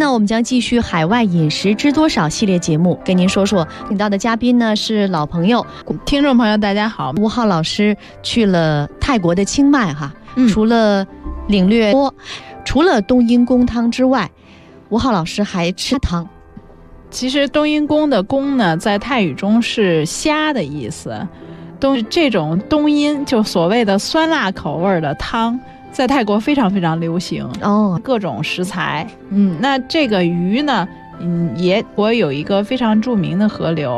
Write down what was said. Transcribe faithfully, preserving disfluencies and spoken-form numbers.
呢，我们将继续海外饮食知多少系列节目，跟您说说。请到的嘉宾呢是老朋友， 听众朋友大家好， 吴浩老师去了泰国的清迈哈， 嗯、 除了领略多，除了冬阴功汤之外，吴浩老师还吃汤。 其实冬阴功的功呢，在泰语中是虾的意思。冬这种冬阴就所谓的酸辣口味的汤，在泰国非常非常流行哦， 各种食材。嗯，那这个鱼呢，嗯，也我有一个非常著名的河流。